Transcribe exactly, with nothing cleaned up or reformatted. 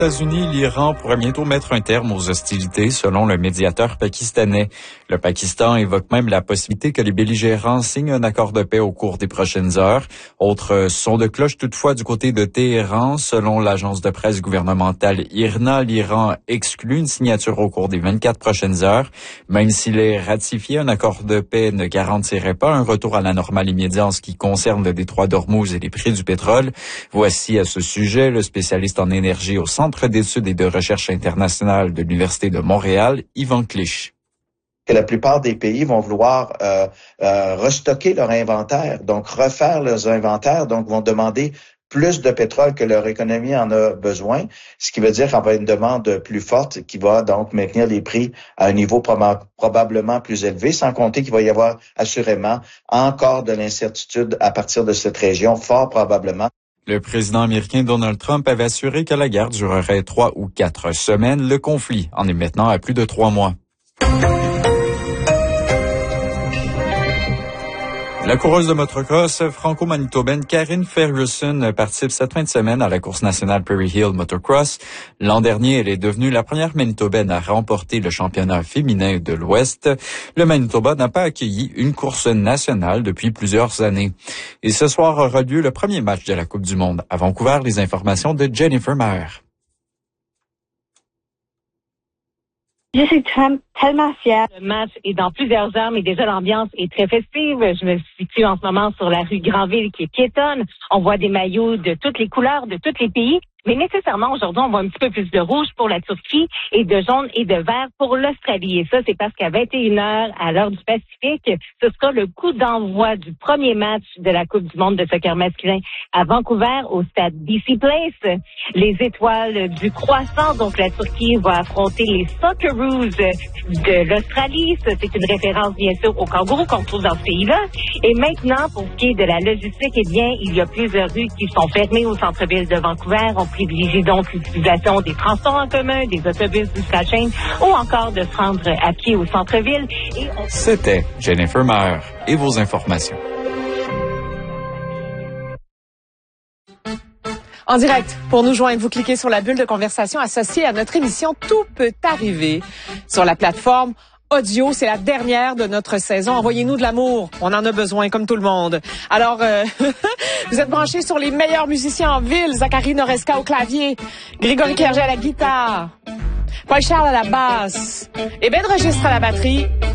Aux États-Unis, l'Iran pourrait bientôt mettre un terme aux hostilités, selon le médiateur pakistanais. Le Pakistan évoque même la possibilité que les belligérants signent un accord de paix au cours des prochaines heures. Autre son de cloche toutefois du côté de Téhéran. Selon l'agence de presse gouvernementale I R N A, l'Iran exclut une signature au cours des vingt-quatre prochaines heures. Même s'il est ratifié, un accord de paix ne garantirait pas un retour à la normale immédiat en ce qui concerne le détroit d'Ormuz et les prix du pétrole. Voici à ce sujet le spécialiste en énergie au Centre d'études et de recherche internationale de l'Université de Montréal, Yvan Clich. Que la plupart des pays vont vouloir euh, euh, restocker leur inventaire, donc refaire leurs inventaires, donc vont demander plus de pétrole que leur économie en a besoin, ce qui veut dire qu'on va avoir une demande plus forte qui va donc maintenir les prix à un niveau proba- probablement plus élevé, sans compter qu'il va y avoir assurément encore de l'incertitude à partir de cette région, fort probablement. Le président américain Donald Trump avait assuré que la guerre durerait trois ou quatre semaines. Le conflit en est maintenant à plus de trois mois. La coureuse de motocross franco-manitobaine Karine Ferguson participe cette fin de semaine à la course nationale Prairie Hill Motocross. L'an dernier, elle est devenue la première Manitobaine à remporter le championnat féminin de l'Ouest. Le Manitoba n'a pas accueilli une course nationale depuis plusieurs années. Et ce soir aura lieu le premier match de la Coupe du Monde. À Vancouver, les informations de Jennifer Maher. Je suis tellement fière. Le match est dans plusieurs heures, mais déjà l'ambiance est très festive. Je me situe en ce moment sur la rue Granville qui est piétonne. On voit des maillots de toutes les couleurs, de tous les pays. Mais nécessairement, aujourd'hui, on voit un petit peu plus de rouge pour la Turquie et de jaune et de vert pour l'Australie. Et ça, c'est parce qu'à vingt et une heures, à l'heure du Pacifique, ce sera le coup d'envoi du premier match de la Coupe du monde de soccer masculin à Vancouver, au stade B C Place. Les étoiles du croissant, donc la Turquie va affronter les Socceroos de l'Australie. Ça, c'est une référence, bien sûr, aux kangourous qu'on trouve dans ce pays-là. Et maintenant, pour ce qui est de la logistique, eh bien, il y a plusieurs rues qui sont fermées au centre-ville de Vancouver. On privilégie donc l'utilisation des transports en commun, des autobus du Skytrain ou encore de se rendre à pied au centre-ville. Et on... C'était Jennifer Maher et vos informations. En direct, pour nous joindre, vous cliquez sur la bulle de conversation associée à notre émission Tout peut arriver sur la plateforme audio. C'est la dernière de notre saison. Envoyez-nous de l'amour. On en a besoin, comme tout le monde. Alors, euh, vous êtes branchés sur les meilleurs musiciens en ville. Zachary Noresca au clavier, Grégory Clerget à la guitare, Paul Charles à la basse et Ben Registre à la batterie.